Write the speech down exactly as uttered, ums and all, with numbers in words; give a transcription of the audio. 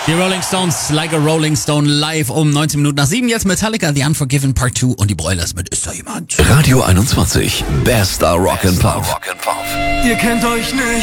Die Rolling Stones, Like a Rolling Stone, live um neunzehn Minuten nach sieben. Jetzt Metallica, The Unforgiven Part zwei und die Broilers mit Ist da jemand? Radio einundzwanzig, bester Rock'n'Pop. Ihr kennt euch nicht.